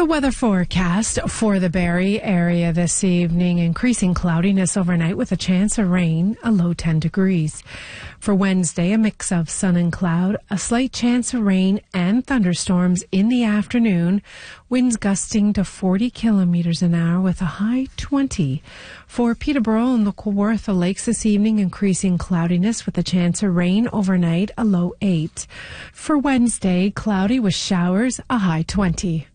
The weather forecast for the Barrie area this evening: increasing cloudiness overnight with a chance of rain, a low 10 degrees. For Wednesday, a mix of sun and cloud, a slight chance of rain and thunderstorms in the afternoon, winds gusting to 40 kilometers an hour with a high 20. For Peterborough and the Kawartha Lakes this evening, increasing cloudiness with a chance of rain overnight, a low 8. For Wednesday, cloudy with showers, a high 20.